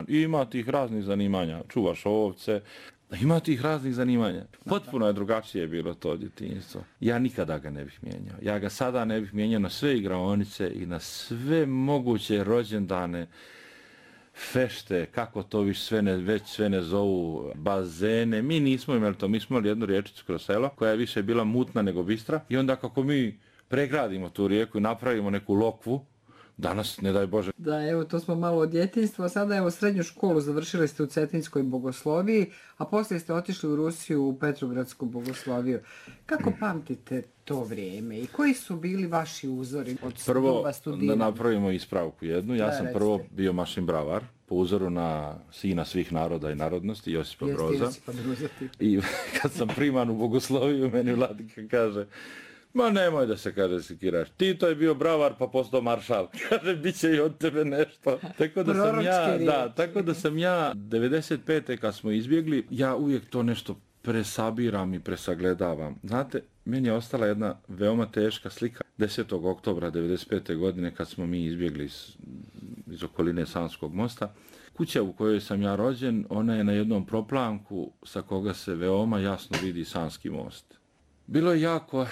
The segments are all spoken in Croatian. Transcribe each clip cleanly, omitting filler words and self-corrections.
ima tih raznih zanimanja, čuvaš ovce, ima tih raznih zanimanja. Potpuno je drugačije bilo to djetinjstvo. Ja nikada ga ne bih mijenjao. Ja ga sada ne bih mijenjao na sve igraonice i na sve moguće rođendane, fešte, kako to već sve ne zovu, bazene. Mi nismo imali to, mi smo imali jednu riječicu kroz selo koja je više bila mutna nego bistra i onda kako mi pregradimo tu rijeku i napravimo neku lokvu, danas, ne daj Bože. Da, evo, to smo malo od djetinjstva. Sada, evo, srednju školu završili ste u Cetinskoj bogosloviji, a poslije ste otišli u Rusiju u Petrogradsku bogosloviju. Kako pamtite to vrijeme i koji su bili vaši uzori od doba studiranja? Prvo, da napravimo ispravku jednu. Ja sam prvo bio mašin bravar, po uzoru na sina svih naroda i narodnosti, Josipa Broza. I kad sam priman u bogosloviju, meni vladika kaže: ma nemoj da se, kaže, sikiraš. Tito je bio bravar pa postao maršal. Kaže, bit će i od tebe nešto. Tako da sam ja 95. kad smo izbjegli, ja uvijek to nešto presabiram i presagledavam. Znate, meni je ostala jedna veoma teška slika 10. oktobra 95. godine kad smo mi izbjegli iz okoline Sanskog mosta. Kuća u kojoj sam ja rođen, ona je na jednom proplanku sa koga se veoma jasno vidi Sanski most. Bilo je jako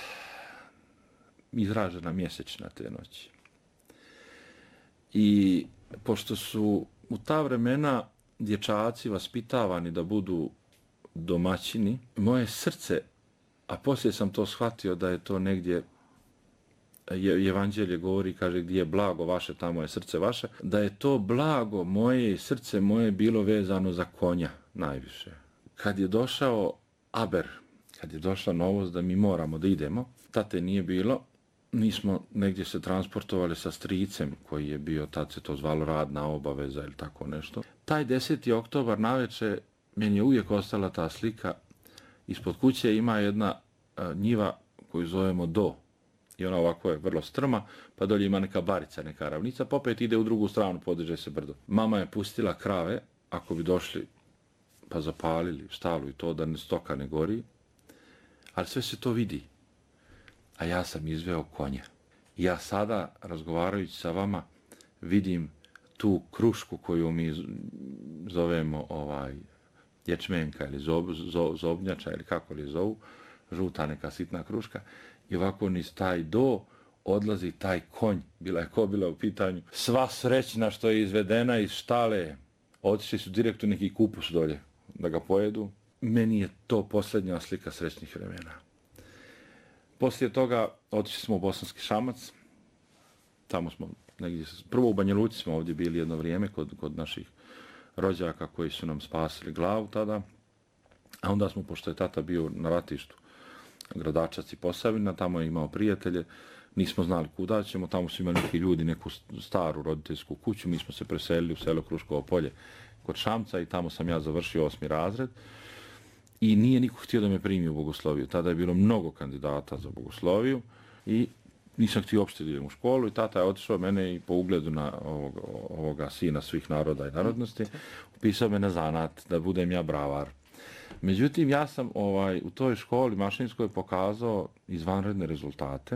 izražena mjesečna te noći. I pošto su u ta vremena dječaci vaspitavani da budu domaćini, moje srce, a poslije sam to shvatio da je to negdje, Evanđelje govori, kaže, gdje je blago vaše, tamo je srce vaše, da je to blago moje i srce moje bilo vezano za konja najviše. Kad je došao Aber, kad je došla novost da mi moramo da idemo, tate nije bilo, mi smo negdje se transportovali sa stricem koji je bio, tad se to zvalo radna obaveza ili tako nešto. Taj 10. oktobar navečer meni je uvijek ostala ta slika. Ispod kuće ima jedna njiva koju zovemo Do. I ona ovako je vrlo strma, pa dolje ima neka barica, neka ravnica, pa opet ide u drugu stranu, podiže se brdo. Mama je pustila krave, ako bi došli pa zapalili štalu i to da stoka ne gori, ali sve se to vidi. A ja sam izveo konja. Ja sada, razgovarajući sa vama, vidim tu krušku koju mi zovemo ječmenka ili zobnjača ili kako li zovu, žuta neka sitna kruška, i ovako niz taj Do odlazi taj konj, bila je kobila u pitanju, sva srećna što je izvedena iz štale, otišli su direktno neki kupus dolje da ga pojedu. Meni je to posljednja slika srećnih vremena. Poslije toga otišli smo u Bosanski Šamac, tamo smo negdje, prvo u Banja Luci smo ovdje bili jedno vrijeme kod naših rođaka koji su nam spasili glavu tada, a onda smo, pošto je tata bio na ratištu, Gradačac i Posavina, tamo je imao prijatelje, nismo znali kuda ćemo, tamo su imali neki ljudi, neku staru roditeljsku kuću, mi smo se preselili u selo Kruškovo polje kod Šamca i tamo sam ja završio 8. razred i nije niko htio da me primi u bogosloviju. Tada je bilo mnogo kandidata za bogosloviju i nisam htio uopšte da idem u školu i tata je otišao mene i po ugledu na ovoga sina svih naroda i narodnosti upisao me na zanat da budem ja bravar. Međutim, ja sam u toj školi mašinskoj pokazao izvanredne rezultate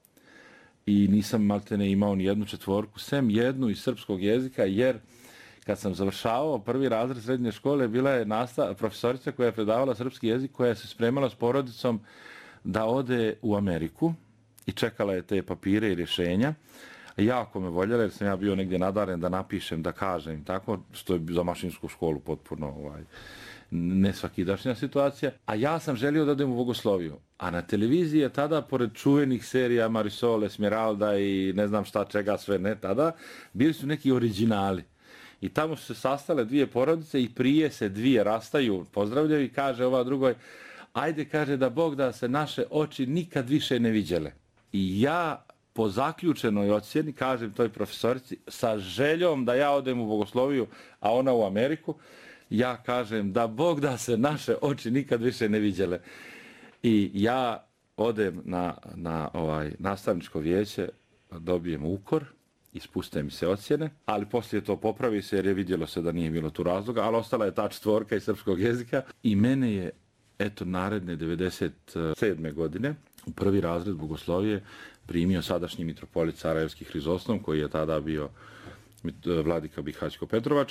i nisam maltene imao ni jednu četvorku, sem jednu iz srpskog jezika, jer kad sam završavao 1. razred srednje škole, bila je profesorica koja je predavala srpski jezik, koja se spremala s porodicom da ode u Ameriku i čekala je te papire i rješenja. Jako me voljela jer sam ja bio negdje nadaren da napišem, da kažem, tako, što je za mašinsku školu potpuno nesvakidašnja situacija. A ja sam želio da odem u bogosloviju. A na televiziji je tada, pored čuvenih serija Marisol, Esmeralda i ne znam šta čega sve ne tada, bili su neki originali. I tamo su se sastale dvije porodice i prije se dvije rastaju, pozdravljaju i kaže ova drugoj, ajde, kaže, da Bog da se naše oči nikad više ne viđele. I ja po zaključenoj ocjeni kažem toj profesorici sa željom da ja odem u bogosloviju, a ona u Ameriku, ja kažem da Bog da se naše oči nikad više ne viđele. I ja odem na nastavničko vijeće, dobijem ukor, ispuste mi se ocjene, ali poslije to popravi se jer je vidjelo se da nije bilo tu razloga, ali ostala je ta četvorka iz srpskog jezika i mene je, eto, naredne 97. godine u 1. razred bogoslovije primio sadašnji mitropolit Sarajevski Hrizostom, koji je tada bio vladika Bihaćko-Petrovački